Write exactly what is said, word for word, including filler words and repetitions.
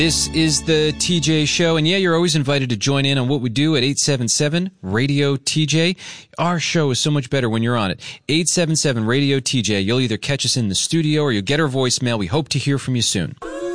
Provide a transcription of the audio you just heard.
This is the T J Show, and yeah, you're always invited to join in on what we do at eight seven seven radio T J. Our show is so much better when you're on it. eight seven seven radio T J. You'll either catch us in the studio or you'll get our voicemail. We hope to hear from you soon.